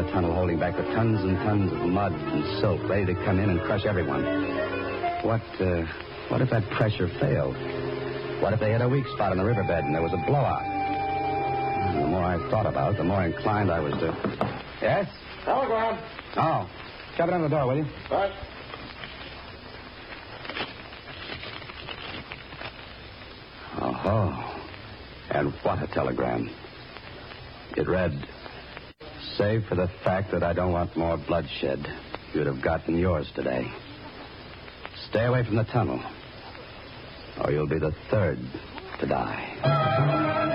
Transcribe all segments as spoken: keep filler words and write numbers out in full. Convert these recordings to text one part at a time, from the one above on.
tunnel holding back the tons and tons of mud and silt ready to come in and crush everyone. What, uh, what if that pressure failed? What if they hit a weak spot in the riverbed and there was a blowout? And the more I thought about it, the more inclined I was to... Yes? Telegram. Oh. Shove it under the door, will you? Right. Oh, and what a telegram. It read, save for the fact that I don't want more bloodshed. You'd have gotten yours today. Stay away from the tunnel, or you'll be the third to die.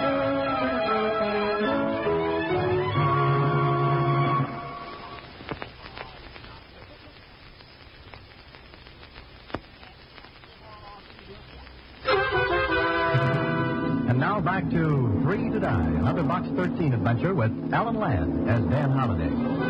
Now back to Free to Die, another Box thirteen adventure with Alan Ladd as Dan Holliday.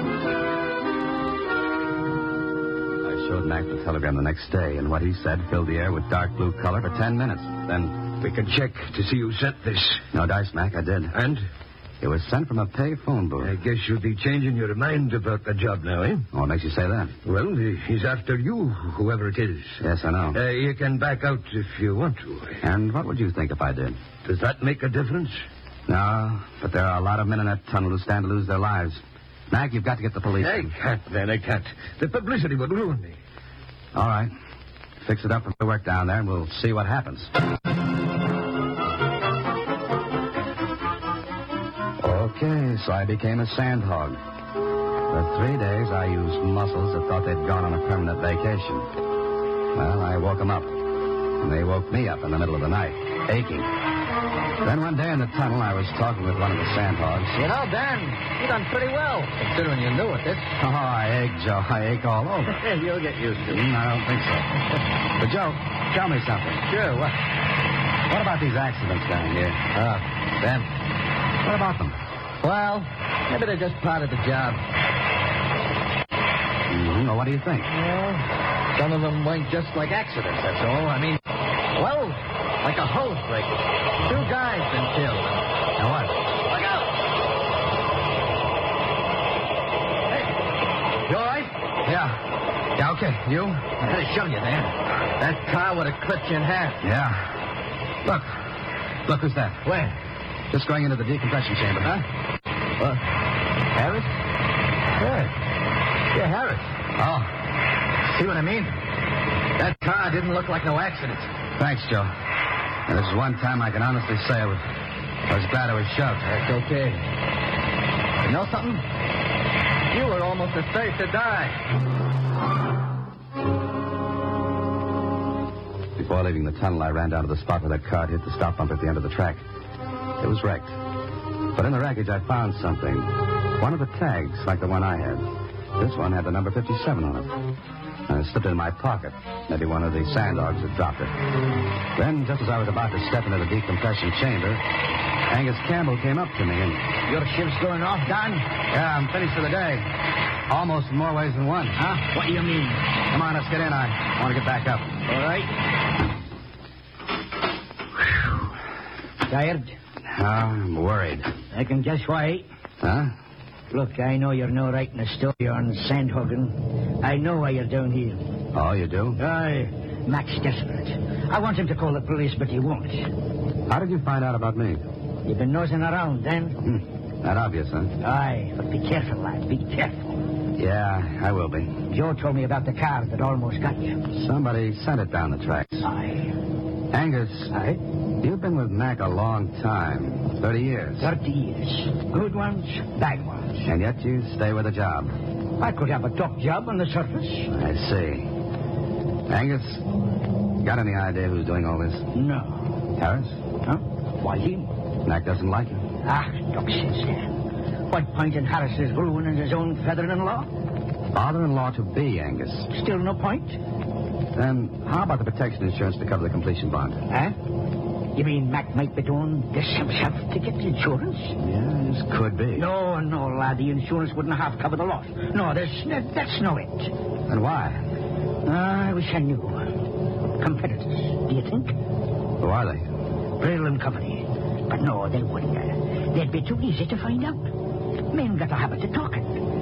I showed Mac the telegram the next day, and what he said filled the air with dark blue color for ten minutes. Then... We can check to see who sent this. No dice, Mac, I did. And? It was sent from a pay phone booth. I guess you'll be changing your mind about the job now, eh? What makes you say that? Well, he's after you, whoever it is. Yes, I know. Uh, you can back out if you want to. And what would you think if I did? Does that make a difference? No, but there are a lot of men in that tunnel who stand to lose their lives. Mac, you've got to get the police. I can't, then. I can't. The publicity would ruin me. All right. Fix it up and work down there, and we'll see what happens. Okay, so I became a sandhog. For three days, I used muscles that thought they'd gone on a permanent vacation. Well, I woke them up, and they woke me up in the middle of the night, aching. Then one day in the tunnel, I was talking with one of the sandhogs. You know, Dan, you done pretty well, considering you're new at this. Oh, I ache, Joe. I ache all over. You'll get used to it. Mm, I don't think so. But, Joe, tell me something. Sure, what? What about these accidents down here? Oh, them. What about them? Well, maybe they're just part of the job. Mm-hmm. Well, what do you think? Well, some of them weren't just like accidents, that's all. I mean, well, like a hose breaker. Two guys been killed. Now what? Look out! Hey, you all right? Yeah. Yeah, okay. You? I had to show you, Dan. That car would have clipped you in half. Yeah. Look. Look, who's that? Where? Just going into the decompression chamber. Huh? What? Harris? Yeah. Yeah, Harris. Oh. See what I mean? That car didn't look like no accident. Thanks, Joe. And this is one time I can honestly say I was, I was glad I was shoved. That's okay. You know something? You were almost as safe to die. Before leaving the tunnel, I ran down to the spot where that car hit the stop bump at the end of the track. It was wrecked. But in the wreckage, I found something. One of the tags, like the one I had. This one had the number fifty-seven on it. I slipped it in my pocket. Maybe one of the sanddogs had dropped it. Then, just as I was about to step into the decompression chamber, Angus Campbell came up to me and... Your shift's going off, Don? Yeah, I'm finished for the day. Almost in more ways than one. Huh? What do you mean? Come on, let's get in. I want to get back up. All right. Tired? I'm worried. I can guess why. Huh? Look, I know you're no writing a story on Sandhagen. I know why you're down here. Oh, you do? Aye. Mac's desperate. I want him to call the police, but he won't. How did you find out about me? You've been nosing around, then? Hmm. That obvious, huh? Aye, but be careful, lad. Be careful. Yeah, I will be. Joe told me about the car that almost got you. Somebody sent it down the tracks. Aye. Angus. Aye? You've been with Mac a long time. Thirty years. Thirty years. Good ones, bad ones. And yet you stay with a job. I could have a top job on the surface. I see. Angus, got any idea who's doing all this? No. Harris? Huh? Why him? Mac doesn't like him. Ah, nonsense, Dan. What point in Harris's ruining his own feather-in-law? Father-in-law to be, Angus. Still no point? Then how about the protection insurance to cover the completion bond? Huh? You mean Mac might be doing this himself to get the insurance? Yes, could be. No, no, lad. The insurance wouldn't half cover the loss. No, there's, that's no it. And why? I wish I knew. Competitors, do you think? Who are they? Brill and Company. But no, they wouldn't. They'd be too easy to find out. Men got a habit of talking.